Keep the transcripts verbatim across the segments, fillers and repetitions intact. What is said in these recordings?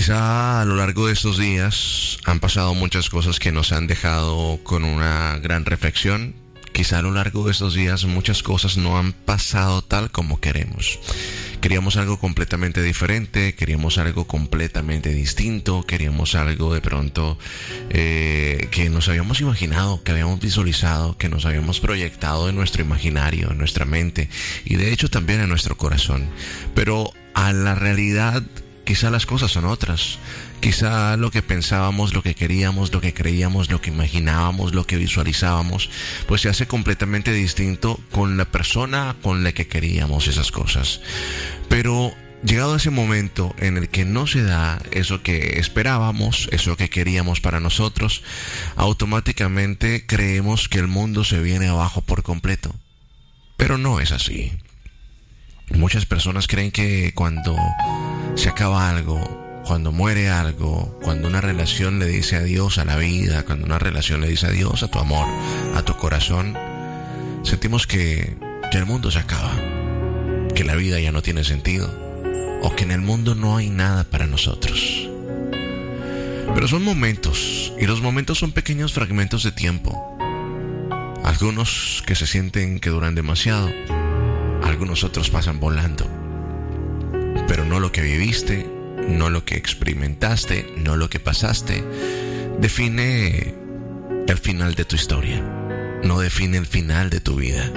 Quizá a lo largo de estos días han pasado muchas cosas que nos han dejado con una gran reflexión. Quizá a lo largo de estos días muchas cosas no han pasado tal como queremos. Queríamos algo completamente diferente, queríamos algo completamente distinto, queríamos algo de pronto eh, que nos habíamos imaginado, que habíamos visualizado, que nos habíamos proyectado en nuestro imaginario, en nuestra mente y de hecho también en nuestro corazón. Pero a la realidad quizá las cosas son otras. Quizá lo que pensábamos, lo que queríamos, lo que creíamos, lo que imaginábamos, lo que visualizábamos, pues se hace completamente distinto con la persona con la que queríamos esas cosas. Pero llegado a ese momento en el que no se da eso que esperábamos, eso que queríamos para nosotros, automáticamente creemos que el mundo se viene abajo por completo. Pero no es así. Muchas personas creen que cuando se acaba algo, cuando muere algo, cuando una relación le dice adiós a la vida, cuando una relación le dice adiós a tu amor, a tu corazón, sentimos que, que el mundo se acaba, que la vida ya no tiene sentido, o que en el mundo no hay nada para nosotros. Pero son momentos, y los momentos son pequeños fragmentos de tiempo. Algunos que se sienten que duran demasiado, algunos otros pasan volando. Pero no lo que viviste, no lo que experimentaste, no lo que pasaste, define el final de tu historia, no define el final de tu vida.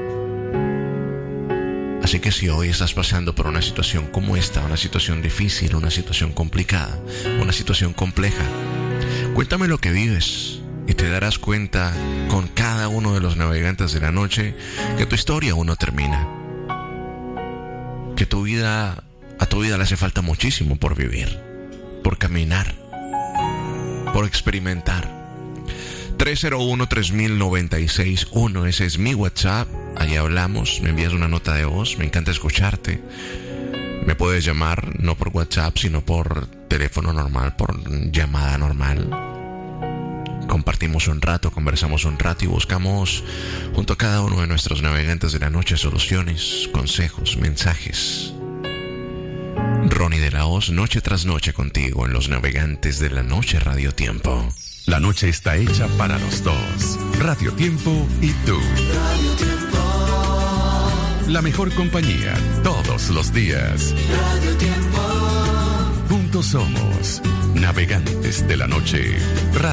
Así que si hoy estás pasando por una situación como esta, una situación difícil, una situación complicada, una situación compleja, cuéntame lo que vives y te darás cuenta con cada uno de los navegantes de la noche que tu historia aún no termina, que tu vida... A tu vida le hace falta muchísimo por vivir, por caminar, por experimentar. tres cero uno, tres mil, noventa y seis uno, ese es mi WhatsApp. Allí hablamos, me envías una nota de voz, me encanta escucharte. Me puedes llamar no por WhatsApp, sino por teléfono normal, por llamada normal. Compartimos un rato, conversamos un rato y buscamos junto a cada uno de nuestros navegantes de la noche soluciones, consejos, mensajes. Ronnie de la Hoz, noche tras noche contigo en Los Navegantes de la Noche Radio Tiempo. La noche está hecha para los dos. Radio Tiempo y tú. Radio Tiempo. La mejor compañía todos los días. Radio Tiempo. Juntos somos Navegantes de la Noche Radio.